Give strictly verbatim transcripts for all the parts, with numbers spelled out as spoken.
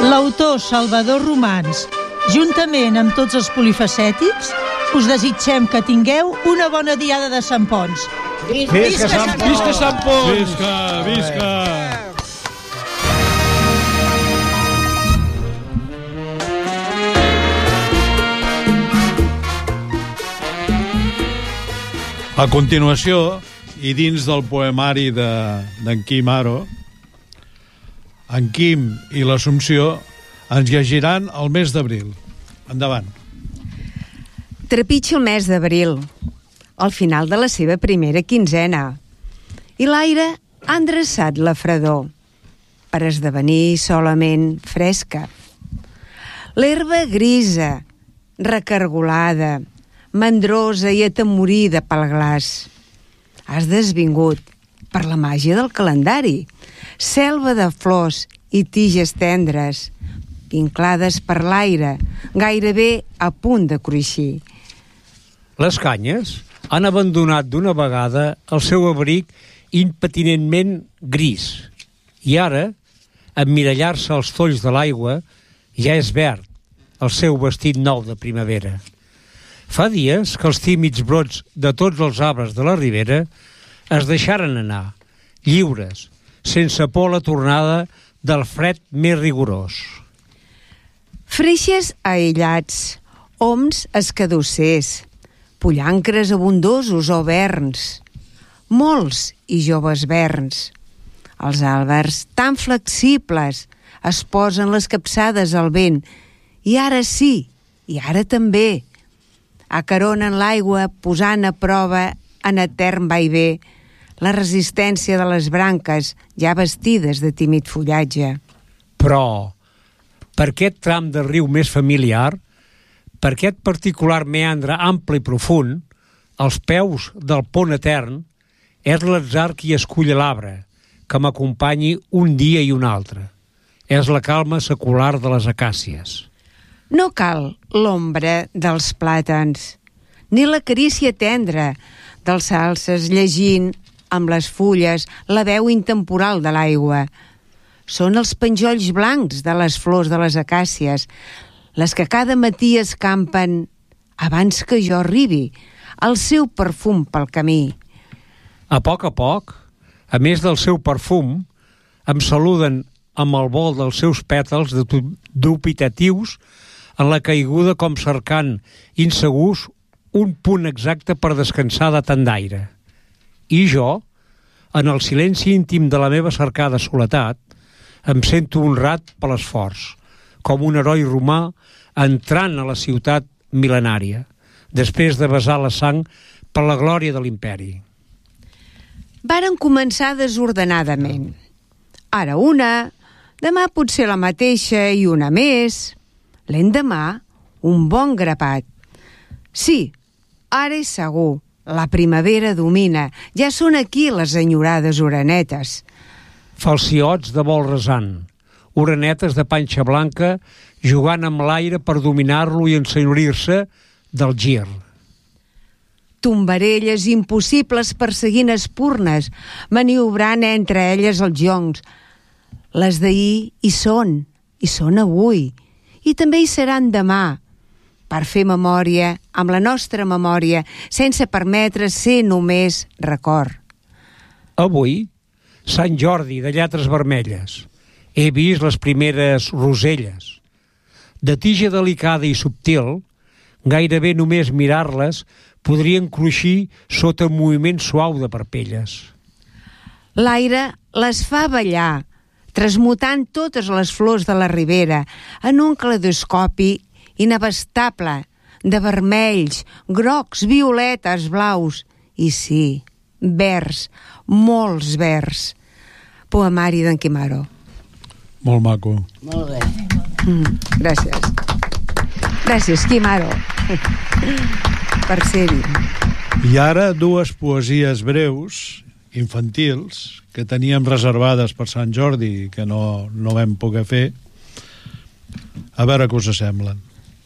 L'autor Salvador Romans, juntament amb tots els polifacètics, us desitgem que tingueu una bona diada de Sant Ponç. Visca, visca Sant Ponç! Visca Sant Ponç! Visca, visca! A continuació, i dins del poemari d'en Quim Haro, en Quim i l'Assumpció ens llegiran el mes d'abril. Endavant. Trepitja el mes d'abril, al final de la seva primera quinzena, i l'aire ha endreçat la fredor per esdevenir solament fresca. L'herba grisa, recargolada, mandrosa i atemorida pel glaç. Has desvingut per la màgia del calendari, selva de flors i tiges tendres, vinclades per l'aire, gairebé a punt de cruixir. Les canyes han abandonat d'una vegada el seu abric impetinentment gris i ara, emmirallar-se als tolls de l'aigua, ja és verd el seu vestit nou de primavera. Fa dies que els tímids brots de tots els arbres de la ribera es deixaren anar, lliures, sense por a la tornada del fred més rigorós. Freixes aïllats, oms escadossers, pollancres abundosos o verns, molts i joves verns. Els àlbers tan flexibles es posen les capçades al vent, i ara sí, i ara també, acaronen l'aigua posant a prova en etern vaivé la resistència de les branques ja vestides de tímid fullatge. Però, per aquest tram de riu més familiar, per aquest particular meandre ample i profund, als peus del pont etern, és l'atzar qui escull l'arbre, que m'acompanyi un dia i un altre. És la calma secular de les acàcies. No cal l'ombra dels plàtans, ni la carícia tendra dels salses llegint amb les fulles la veu intemporal de l'aigua. Són els penjolls blancs de les flors de les acàcies, les que cada matí escampen, abans que jo arribi, el seu perfum pel camí. A poc a poc, a més del seu perfum, em saluden amb el vol dels seus pètals dubitatius en la caiguda com cercant, insegurs, un punt exacte per descansar de tant d'aire. I jo, en el silenci íntim de la meva cercada soledat, em sento honrat per l'esforç, com un heroi romà entrant a la ciutat mil·lenària, després de vessar la sang per la glòria de l'imperi. Varen començar desordenadament. Ara una, demà potser la mateixa i una més. L'endemà, un bon grapat. Sí, ara és segur, la primavera domina, ja són aquí les enyorades orenetes. Falciots de vol rasant, orenetes de panxa blanca jugant amb l'aire per dominar-lo i ensenyorir-se del gir. Tombarelles impossibles perseguint espurnes, maniobrant entre elles els joncs. Les d'ahir hi són, hi són avui, i també hi seran demà, per fer memòria amb la nostra memòria, sense permetre ser només record. Avui, Sant Jordi de lletres vermelles. He vist les primeres roselles. De tija delicada i subtil, gairebé només mirar-les podrien cruixir sota un moviment suau de parpelles. L'aire les fa ballar, transmutant totes les flors de la ribera en un caleidoscopi inabastable de vermells, grocs, violetes, blaus i sí, verds, molts verds. Poemari d'en Quim Haro. Molt maco. Molt bé. Mm, gràcies. Gràcies, Quim Haro, per ser-hi. I ara dues poesies breus, infantils, que teníem reservades per Sant Jordi i que no, no vam poder fer. A veure què us semblen.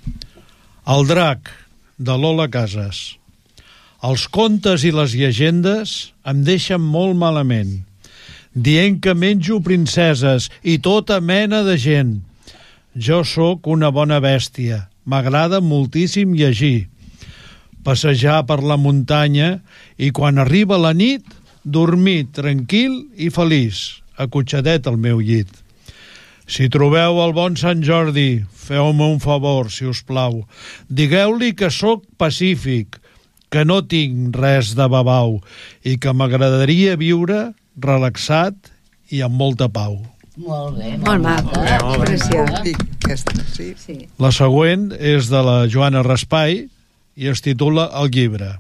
El drac, de Lola Casas. Els contes i les llegendes em deixen molt malament, dient que menjo princeses i tota mena de gent. Jo sóc una bona bèstia. M'agrada moltíssim llegir, passejar per la muntanya i quan arriba la nit, dormir tranquil i feliç, acotxadet al meu llit. Si trobeu el bon Sant Jordi, feu-me un favor, si us plau. Digueu-li que sóc pacífic, que no tinc res de babau i que m'agradaria viure relaxat i amb molta pau. Molt bé, Molt maco, bé, molt bé. preciós. Aquesta, sí. Sí. La següent és de la Joana Raspai i es titula El llibre.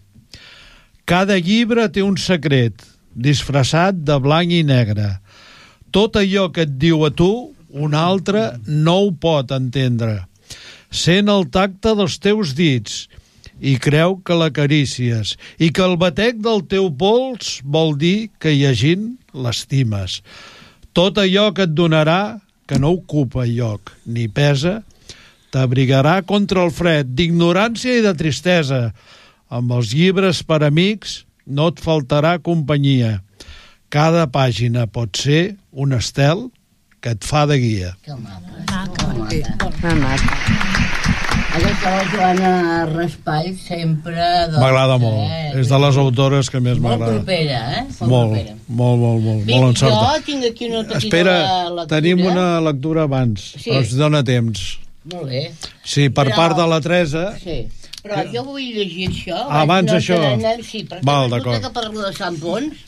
Cada llibre té un secret, disfressat de blanc i negre. Tot allò que et diu a tu, un altre no ho pot entendre. Sent el tacte dels teus dits i creu que l'acarícies i que el batec del teu pols vol dir que llegint l'estimes. Tot allò que et donarà, que no ocupa lloc ni pesa, t'abrigarà contra el fred d'ignorància i de tristesa. Amb els llibres per amics no et faltarà companyia. Cada pàgina pot ser un estel que et fa de guia. Que maca, que maca. Molt maco. Aquesta la Joana Raspall sempre... Doncs, M'agrada molt. Eh, És de les autores que més molt m'agrada. propera, eh? Molt, Molt, propera. molt, molt, molt, Vinc, molt encerta. jo tinc aquí una petita Espera, lectura. tenim una lectura abans. Sí. Ens dona temps. Molt bé. Sí, per Però- part de la Teresa... Sí. Però jo vull llegir això. Ah, abans no això. Anem, sí, perquè Val, resulta d'acord. que parlo de Sant Pons.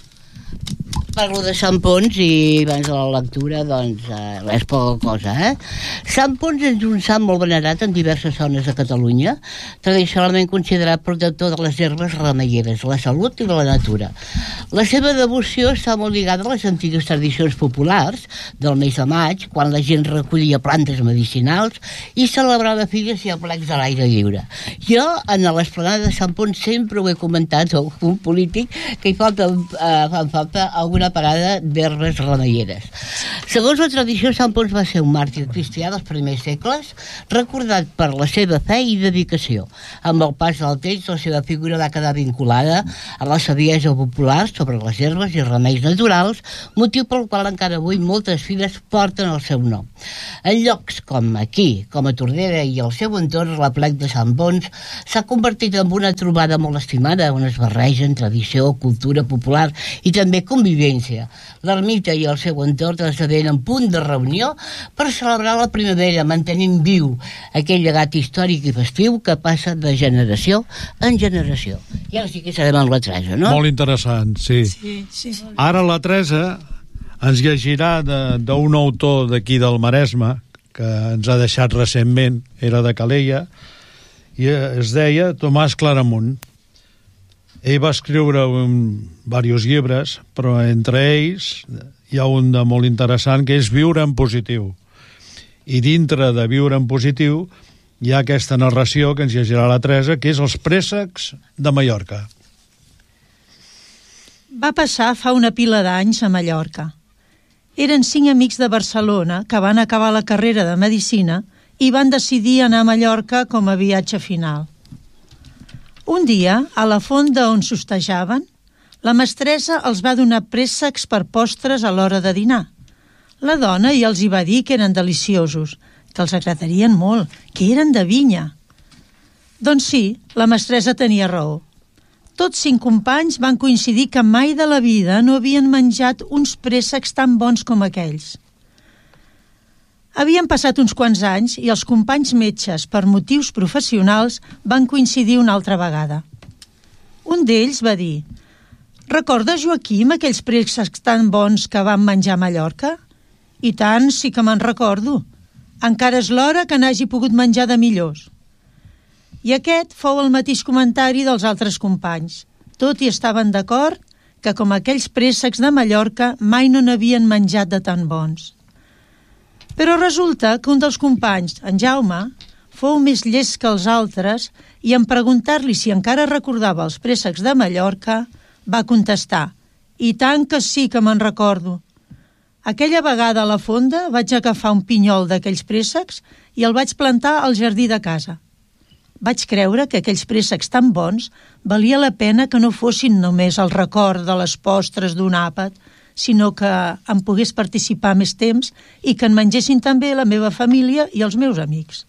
Parlo de Sant Pons i abans de la lectura, doncs, eh, és poca cosa, eh? Sant Pons és un sant molt venerat en diverses zones de Catalunya, tradicionalment considerat protector de les herbes remeieres, la salut i la natura. La seva devoció està molt lligada a les antigues tradicions populars del mes de maig, quan la gent recollia plantes medicinals i celebrava fires i aplecs a l'aire lliure. Jo, en l'esplanada de Sant Pons, sempre ho he comentat a un polític que hi falta, eh, fan falta alguna parada d'herbes remeieres. Segons la tradició, Sant Pons va ser un màrtir cristià dels primers segles, recordat per la seva fe i dedicació. Amb el pas del temps, la seva figura va quedar vinculada a la saviesa popular sobre les herbes i remeis naturals, motiu pel qual encara avui moltes fires porten el seu nom. En llocs com aquí, com a Tordera i el seu entorn, l'aplec de Sant Pons s'ha convertit en una trobada molt estimada, on es barregen tradició, cultura popular i també convivència. L'ermita i el seu entorn esdevenen punt de reunió per celebrar la primavera, mantenint viu aquell llegat històric i festiu que passa de generació en generació. I ara sí que serem amb la Teresa, no? Molt interessant, sí. Sí, sí. Ara la Teresa ens llegirà de- d'un autor d'aquí del Maresme, que ens ha deixat recentment, era de Calella, i es deia Tomàs Claramunt. Ell va escriure un, diversos llibres, però entre ells hi ha un de molt interessant que és Viure en positiu. I dintre de Viure en positiu hi ha aquesta narració que ens llegirà la Teresa, que és Els préssecs de Mallorca. Va passar fa una pila d'anys a Mallorca. Eren cinc amics de Barcelona que van acabar la carrera de Medicina i van decidir anar a Mallorca com a viatge final. Un dia, a la fonda on s'hostajaven, la mestressa els va donar préssecs per postres a l'hora de dinar. La dona ja els hi va dir que eren deliciosos, que els agradarien molt, que eren de vinya. Doncs sí, la mestressa tenia raó. Tots cinc companys van coincidir que mai de la vida no havien menjat uns préssecs tan bons com aquells. Havien passat uns quants anys i els companys metges, per motius professionals, van coincidir una altra vegada. Un d'ells va dir: «Recordes, Joaquim, aquells préssecs tan bons que vam menjar a Mallorca?» «I tant, sí que me'n recordo. Encara és l'hora que n'hagi pogut menjar de millors». I aquest fou el mateix comentari dels altres companys. Tot i estaven d'acord que, com aquells préssecs de Mallorca, mai no n'havien menjat de tan bons. Però resulta que un dels companys, en Jaume, fou més llest que els altres i en preguntar-li si encara recordava els préssecs de Mallorca, va contestar: «I tant que sí que me'n recordo. Aquella vegada a la fonda vaig agafar un pinyol d'aquells préssecs i el vaig plantar al jardí de casa. Vaig creure que aquells préssecs tan bons valia la pena que no fossin només el record de les postres d'un àpat, sinó que em pogués participar més temps i que en mengessin també la meva família i els meus amics.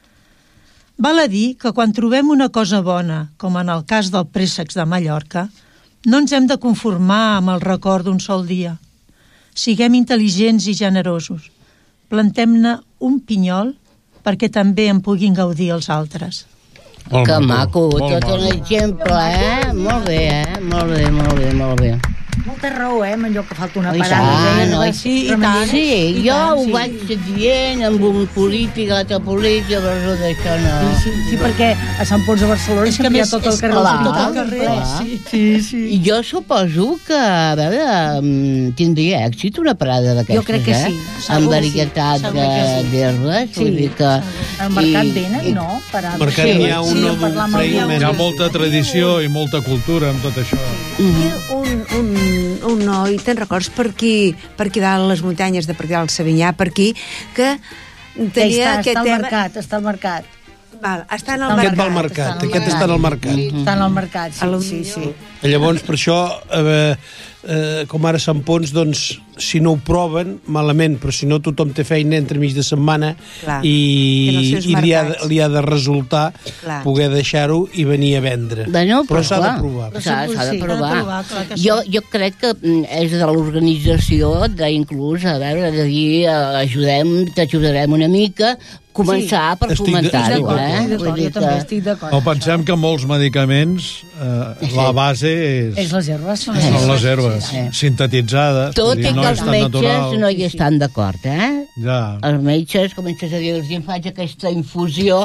Val a dir que quan trobem una cosa bona, com en el cas del préssecs de Mallorca, no ens hem de conformar amb el record d'un sol dia. Siguem intel·ligents i generosos. Plantem-ne un pinyol perquè també en puguin gaudir els altres. Molt Que maco, maco, molt tot un maco. exemple, eh? Molt bé, eh? Molt bé, molt bé, molt bé. Molta raó, eh, amb allò que falta una Oi, parada. tant, oi, sí, i tant. Sí, I jo tant, ho sí. vaig dient amb un polític, l'altre polític, però tot això no. Sí, sí, sí, perquè a Sant Pons de Barcelona És que sempre hi ha més- tot el és carrer. clar, tot el carrer, ple. sí. sí, sí. I jo suposo que, a veure, mm, tindria èxit una parada d'aquestes, Jo crec que eh? sí, Amb segur, varietat sí, segur de- que sí. d'herbes, Sí, vull dir que... al mercat i- venen, i- no? Parades. Mercat Sí, n'hi ha un sí, no en parlar amb el Hi dia ha un. molta tradició i molta cultura amb tot això. I un, un, un noi, te'n records, per aquí, per aquí dalt, a les muntanyes de per aquí dalt, Sabinyà, per aquí, que Ja tenia està, aquest està al terra... mercat, està al mercat. Val, està en el Aquest Aquest va mercat. al mercat, Està aquest està en el mercat. Està en el mercat, sí, A lo sí, sí. Llavors, per això, eh, eh, com ara Sant Pons, doncs, si no ho proven, malament, però si no tothom té feina entre mig de setmana Clar. i, I en els seus i li, ha, de- mercats. li ha de resultar Clar. poder deixar-ho i venir a vendre. Bueno, però però s'ha de clar, provar. S'ha s'ha de Sí, provar. s'ha de provar, clar que sí. Jo, jo crec que mm, és de l'organització d'inclús, a veure, de dir, eh, ajudem, t'ajudarem una mica, començar per Estic fomentar-ho, d'acord, eh? Estic Vull d'acord, dir jo també que- estic d'acord. O pensem que molts medicaments, eh, la base És és, les herbes, són són les sí, herbes, sí, sí. sintetitzades, Tot vull i dir, no que és els tan metges natural. no hi estan d'acord, eh? Ja. Els metges comences a dir-los, em faig aquesta infusió...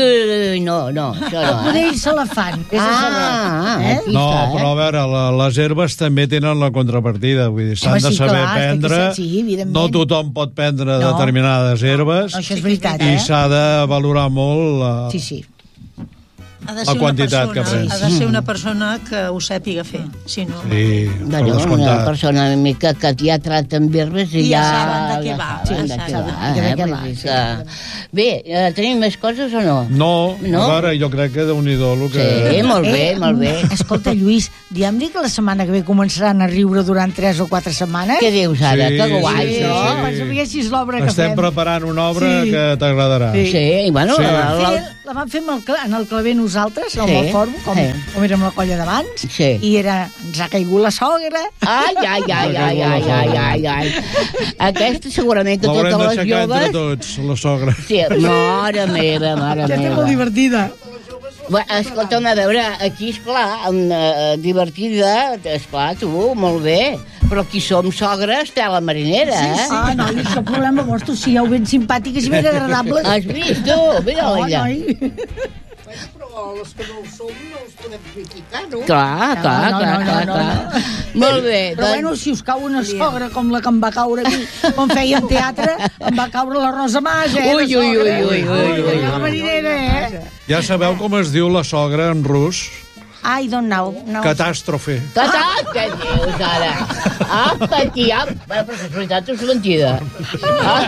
Ui, no, no, això no, Potser eh? ells se la fan, vés a Ah, saber. Eh? aquí No, està, eh? però a veure, la, les herbes també tenen la contrapartida, vull dir, s'han Home, de sí, saber clar, és que prendre, sí, sí, evidentment. no tothom pot prendre No. determinades herbes, No, això és veritat, i eh? s'ha de valorar molt la, Sí, sí. Ha de La ser una quantitat que persona, prens. ha de ser una persona que ho sàpiga fer, si no... Sí, per Bueno, una descomptat. persona una mica que ja trata amb herbes i I ja... ja saben de què ja va, saben ja de què saben va, de eh? què Vull va, dir sí. que- Bé, eh, tenim més coses o no? No, No? a veure, jo crec que déu-n'hi-do el que... Sí, molt bé, molt bé. Eh, Escolta, Lluís, diguem-li que la setmana que ve començaran a riure durant tres o quatre setmanes. Què dius ara? Sí, que guai, sí, no? sí. Per saber si és l'obra que Estem fem. preparant una obra Sí. que t'agradarà. Sí. Sí, i bueno... Sí. La, la, Sí, la vam fer amb el, cla- en el claver nosaltres, amb Sí, el fòrum, com, sí. com érem la colla d'abans, Sí. i era, ens ha caigut la sogra. Ai, ai, ai, ai, ai, ai, ai, ai. Aquesta segurament que L'haurem totes les d'aixecar entre joves... tots, la sogra. Sí, mare meva, mare Ja té meva. molt divertida. Bé, escolta'm, a veure, aquí, esclar, eh, divertida, esclar, tu, molt bé, però aquí som sogres, tela marinera, eh? Ah, no, i això problema vostre, sigueu ben simpàtiques i ben agradables. Has vist, tu? Mira-la Oh, allà. noi. Però les que no ho som no els podem criticar, no? Clar, No, clar, no, clar, no, clar, no, clar. Molt bé, Però bueno, doncs... si us cau una sogra com la que em va caure a mi quan fèiem teatre, em va caure la Rosa Mas, eh? Ui, la ui, sogra. ui, ui, ui, ui. La marinera, eh? Ja sabeu com es diu la sogra en rus? I don't know. No. Catàstrofe. Catà, què dius ara? Apa, tia. Bueno, però és veritat o és mentida? Ah,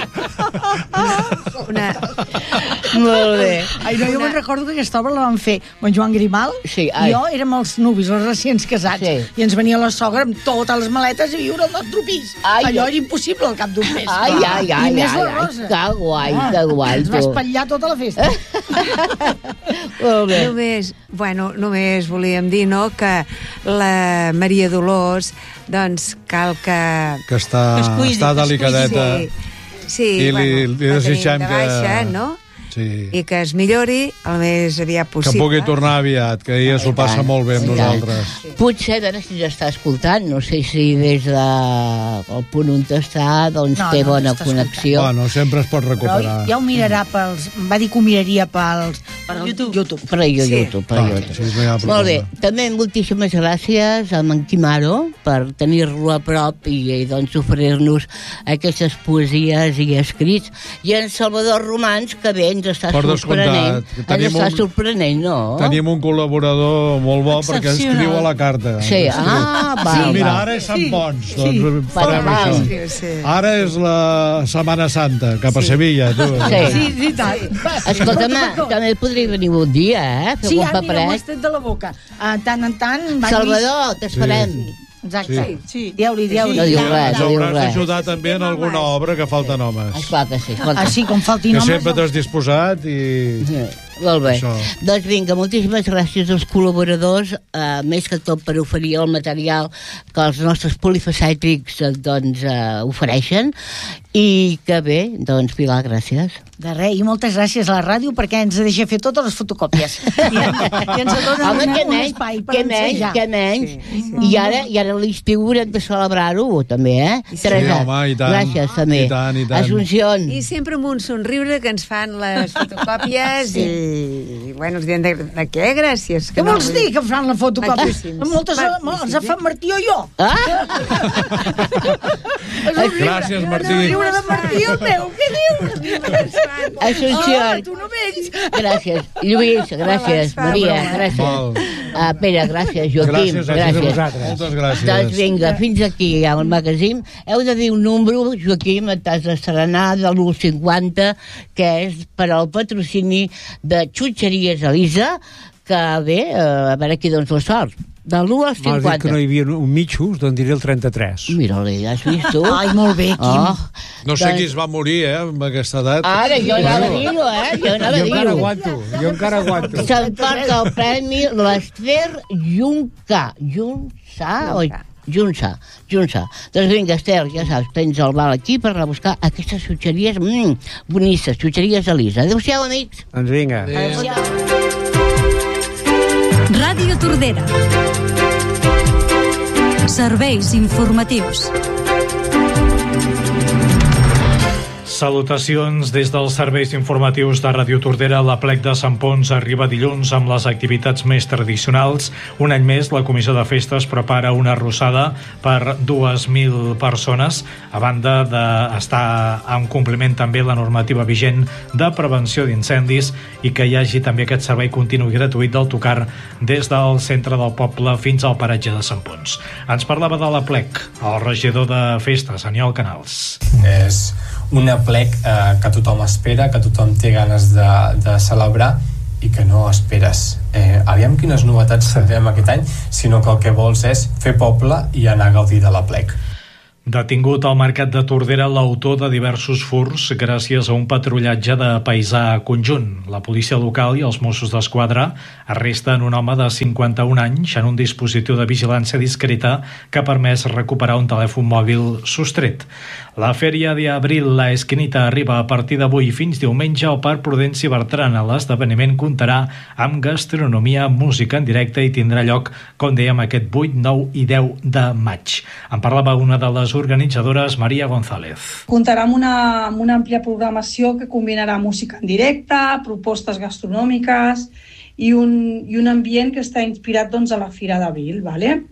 Una, molt bé. Ai, no, jo me'n recordo que aquesta obra la van fer amb en Joan Grimal, Sí, i ai. jo érem els nuvis, els recients casats, Sí. i ens venia la sogra amb totes les maletes a viure al nostre pis. Ai, Allò ai. era impossible al cap d'un mes. Ai, clar. ai, I ai, més ai, la ai, Rosa. que guai, Ah, que guai, ens va tu. espatllar tota la festa. Molt bé. només, bueno, només volíem dir, no?, que la Maria Dolors, doncs, cal que... Que està, Que es cuidi, està que es cuidi. delicadeta. Sí, sí, I li- bueno, li la tenim desitgem de que- baixa, no? Sí. I que es millori el més aviat Que possible. pugui tornar aviat, que ella s'ho passa molt bé amb I tant. nosaltres. Potser, a veure si ens està escoltant, no sé si des de el punt on està, doncs No, té no, bona està connexió. Bueno, sempre es pot Però recuperar. ja ho mirarà pels... Em va dir que ho miraria pels, per YouTube. YouTube. Per a Sí. YouTube, per a Ah, YouTube. sí, no hi ha Molt problema. bé, també moltíssimes gràcies a en Quimaro per tenir-lo a prop i, i doncs oferir-nos aquestes poesies i escrits, i en Salvador Romans, que bé, ens està Per sorprenent. descomptat. Ens Tenim està un- sorprenent, no? Tenim un col·laborador molt bo perquè Excepcional. escriu a la carta. Sí, Escriu. ah, va, Sí, mira, va. ara és Sant Pons, Sí. doncs farem Va, això. Sí, sí. Ara és la Setmana Santa, cap a Sevilla, tu. Sí. Sí, sí, tant. Escolta'm, també podria venir un dia, eh? Fer Sí, un ja, mira, m'ho paperet. has tret de la boca. Uh, tant en tant... vaig Salvador, t'esperem. Sí. Exacte. Sí. Sí. Dieu-li, dieu-li. No diu res, Ens no diu hauràs res. d'ajudar també en alguna obra que falten homes. Esclar que sí, escolta. Així com faltin Que homes... sempre t'has disposat i... Sí, molt bé. Això. Doncs vinga, moltíssimes gràcies als col·laboradors, eh, més que tot per oferir el material que els nostres polifacètrics eh, doncs, eh, ofereixen, i que bé, doncs Pilar, gràcies. De res, i moltes gràcies a la ràdio perquè ens deixa fer totes les fotocòpies. I, i ens dona Home, una, que un menys, espai per que menys, ensejar. que menys. Sí, sí. I ara, i ara l'estiu haurem de celebrar-ho, també, eh? Sí, Teresa, home, i tant. gràcies, també. I tant, i tant. Assumpción. I sempre amb un somriure que ens fan les fotocòpies Sí. i, i bueno, els diem de, de què? Gràcies. Què vols dir que em fan la fotocòpia? Maquíssims. Moltes Maquíssims, els ha fet Martí o jo. Ah? Gràcies, Martí. El riure de Martí el meu, què dius? Assumpción. Ah, tu no veus. Gràcies. Lluís, gràcies. fa Maria, broma. gràcies. Molt. Uh, Pere, gràcies. Joaquim, Gràcies a gràcies. vosaltres. Moltes gràcies. Doncs vinga, fins aquí al magazín. Heu de dir un número, Joaquim, et has d'estrenar de l'u cinquanta, que és per al patrocini de Xutxeries Elisa, que bé, uh, a veure qui dons la sort. De l'u al M'has dit que cinquanta. no hi havia un mitjos, doncs diré el trenta-tres. Mira-li, has vist tu? Ai, molt bé, Quim. Oh, No sé doncs- qui es va morir, eh, amb aquesta edat. Ara, jo anava a dir-ho, eh? Jo anava a Jo encara dir-ho. aguanto, jo encara aguanto. S'emporta el premi l'Esther Junca. Junsa o Junsa, Junsa. Doncs vinga, Esther, ja saps, tens el val aquí per anar a buscar aquestes xutxeries mmm, bonisses, xutxeries Elisa. Adéu-siau, amics. Doncs vinga. Adéu-siau. Ràdio Tordera. Serveis informatius. Salutacions des dels serveis informatius de Ràdio Tordera. La Plec de Sant Ponç arriba dilluns amb les activitats més tradicionals. Un any més, la Comissió de Festes prepara una arrossada per dues mil persones, a banda d'estar en compliment també la normativa vigent de prevenció d'incendis i que hi hagi també aquest servei continu i gratuït d'autocar des del centre del poble fins al paratge de Sant Ponç. Ens parlava de la Plec, el regidor de Festes, Aniol Canals. És una plec eh, que tothom espera, que tothom té ganes de, de celebrar i que no esperes. Eh, aviam quines novetats tindrem aquest any, sinó que el que vols és fer poble i anar a gaudir de la plec. Detingut al mercat de Tordera l'autor de diversos furts gràcies a un patrullatge de paisà conjunt. La policia local i els Mossos d'Esquadra arresten un home de cinquanta-un anys en un dispositiu de vigilància discreta que ha permès recuperar un telèfon mòbil sostret. La Fèria d'Abril La Esquinita arriba a partir d'avui fins diumenge al Parc Prudenci Bertrana. L'esdeveniment comptarà amb gastronomia, música en directe i tindrà lloc, com dèiem, aquest vuit, nou i deu de maig. En parlava una de les organitzadores, Maria González. Comptarà amb una, amb una àmplia programació que combinarà música en directe, propostes gastronòmiques i un, i un ambient que està inspirat doncs, a la Fira d'Abril, ¿vale?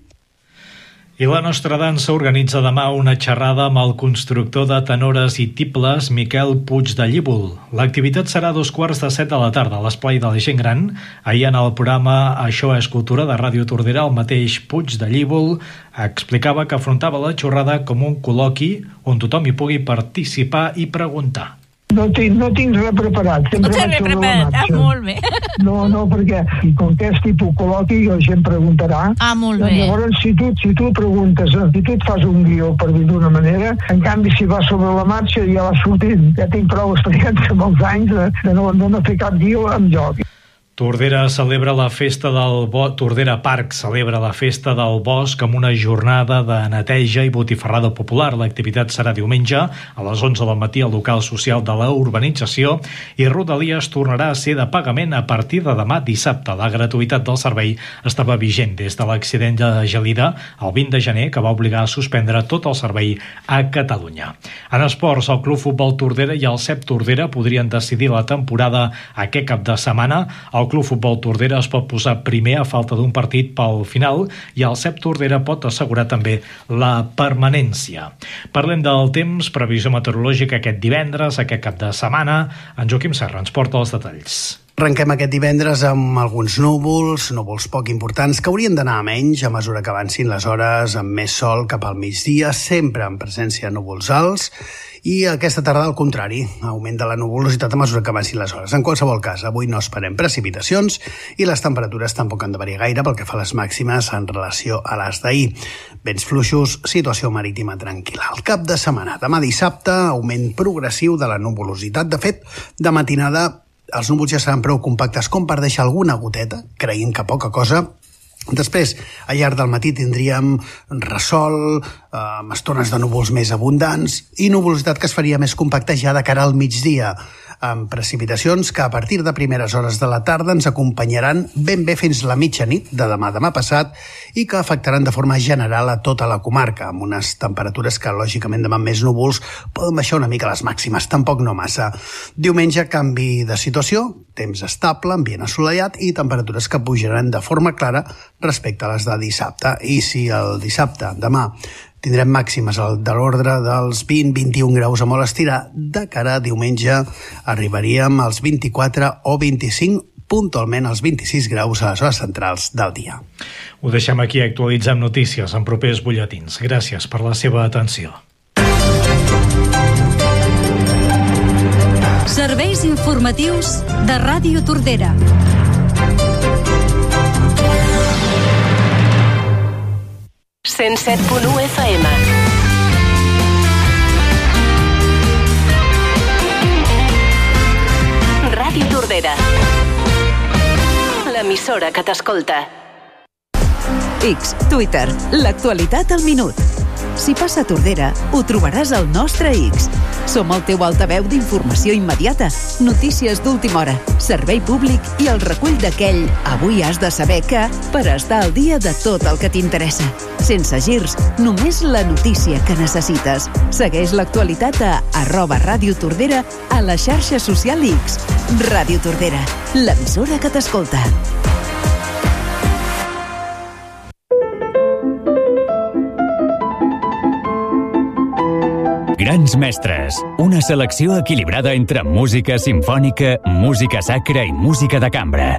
I la nostra dansa organitza demà una xerrada amb el constructor de tenores i tibles Miquel Puig de Llíbol. L'activitat serà a dos quarts de set de la tarda a l'Esplai de la Gent Gran. Ahir en el programa Això és Cultura de Ràdio Tordera, el mateix Puig de Llíbol explicava que afrontava la xerrada com un col·loqui on tothom hi pugui participar i preguntar. No tinc, no tinc res preparat. Sempre No tens res preparat, ah, molt bé. No, no, perquè com que és tipus col·loqui, la gent preguntarà. Ah, molt doncs bé. Llavors, si tu, si tu preguntes, si tu et fas un guió, per dir d'una manera, en canvi, si vas sobre la marxa, ja va sortint. Ja tinc prou experiència amb els anys de, de, no, de no fer cap guió amb joc. Tordera celebra la festa del bo... Tordera Parc celebra la festa del bosc amb una jornada de neteja i botifarrada popular. L'activitat serà diumenge a les onze del matí al local social de la urbanització i Rodalies tornarà a ser de pagament a partir de demà dissabte. La gratuïtat del servei estava vigent des de l'accident de Gelida el vint de gener, que va obligar a suspendre tot el servei a Catalunya. En esports, el Club Futbol Tordera i el C E P Tordera podrien decidir la temporada aquest cap de setmana. El Club Futbol Tordera es pot posar primer a falta d'un partit pel final i el C E P Tordera pot assegurar també la permanència. Parlem del temps, previsió meteorològica aquest divendres, aquest cap de setmana. En Joaquim Serra ens porta els detalls. Arrenquem aquest divendres amb alguns núvols, núvols poc importants, que haurien d'anar a menys a mesura que avancin les hores, amb més sol cap al migdia, sempre en presència de núvols alts, I aquesta tarda, al contrari, augment de la nuvolositat a mesura que avancin les hores. En qualsevol cas, avui no esperem precipitacions i les temperatures tampoc han de variar gaire pel que fa a les màximes en relació a les d'ahir. Vents fluixos, situació marítima tranquil·la. El cap de setmana, demà dissabte, augment progressiu de la nuvolositat. De fet, de matinada els núvols ja seran prou compactes com per deixar alguna goteta, creiem que poca cosa. Després, al llarg del matí tindríem ressol, eh, amb estones de núvols més abundants i nuvolositat que es faria més compacta ja de cara al migdia, amb precipitacions que a partir de primeres hores de la tarda ens acompanyaran ben bé fins la mitjanit de demà demà passat i que afectaran de forma general a tota la comarca, amb unes temperatures que, lògicament, demà amb més núvols poden baixar una mica les màximes, tampoc no massa. Diumenge, canvi de situació, temps estable, ambient assolellat i temperatures que pujaran de forma clara respecte a les de dissabte. I si el dissabte, demà, tindrem màximes de l'ordre dels vint a vint-i-un graus a molt estirar, de cara a diumenge arribaríem als vint-i-quatre o vint-i-cinc, puntualment als vint-i-sis graus a les hores centrals del dia. Ho deixem aquí, actualitzem notícies en propers butlletins. Gràcies per la seva atenció. Serveis informatius de Ràdio Tordera. cent set punt u F M. Ràdio Tordera. L'emissora que t'escolta. X, Twitter, l'actualitat al minut. Si passa a Tordera, ho trobaràs al nostre X. Som el teu altaveu d'informació immediata, notícies d'última hora, servei públic i el recull d'aquell avui has de saber que per estar al dia de tot el que t'interessa. Sense girs, només la notícia que necessites. Segueix l'actualitat a arroba Ràdio Tordera a la xarxa social X. Ràdio Tordera, l'emissora que t'escolta. Grans mestres, una selecció equilibrada entre música simfònica, música sacra i música de cambra.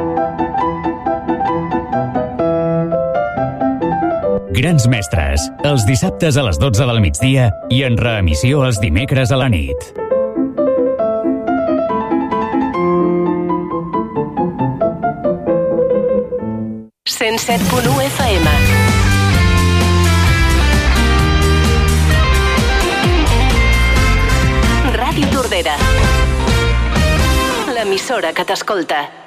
Grans mestres, els dissabtes a les dotze del migdia i en reemissió els dimecres a la nit. cent set punt u F M. Ràdio Tordera. L'emissora que t'escolta.